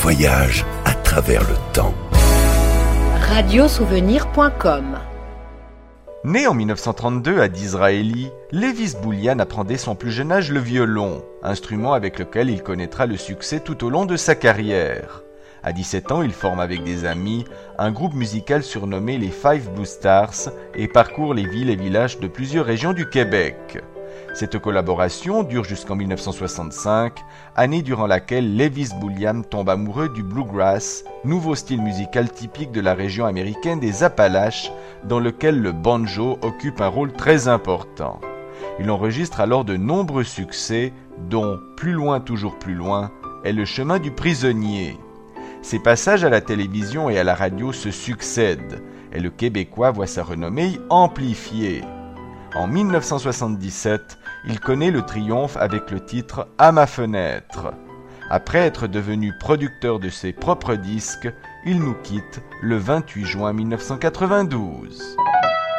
voyage à travers le temps. Radiosouvenir.com. Né en 1932 à Disraeli, Lévis Boulian apprend dès son plus jeune âge le violon, instrument avec lequel il connaîtra le succès tout au long de sa carrière. À 17 ans, il forme avec des amis un groupe musical surnommé les Five Blue Stars et parcourt les villes et villages de plusieurs régions du Québec. Cette collaboration dure jusqu'en 1965, année durant laquelle Lévis Boulian tombe amoureux du bluegrass, nouveau style musical typique de la région américaine des Appalaches, dans lequel le banjo occupe un rôle très important. Il enregistre alors de nombreux succès, dont Plus loin, toujours plus loin et Le chemin du prisonnier. Ses passages à la télévision et à la radio se succèdent, et le Québécois voit sa renommée amplifiée. En 1977, il connaît le triomphe avec le titre « À ma fenêtre ». Après être devenu producteur de ses propres disques, il nous quitte le 28 juin 1992.